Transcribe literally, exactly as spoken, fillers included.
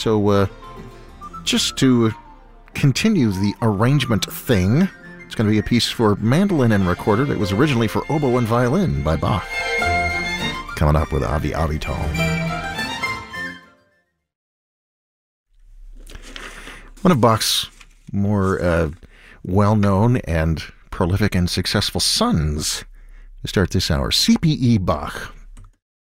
So, uh, just to continue the arrangement thing, it's going to be a piece for mandolin and recorder that was originally for oboe and violin by Bach. Coming up with Avi Avital. One of Bach's more uh, well-known and prolific and successful sons to start this hour, C P E Bach.